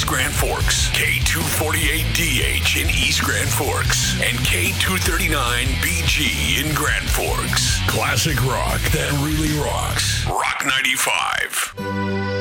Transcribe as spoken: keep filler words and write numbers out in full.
East Grand Forks, K two forty-eight D H in East Grand Forks, and K two thirty-nine B G in Grand Forks. Classic rock that really rocks. Rock ninety-five.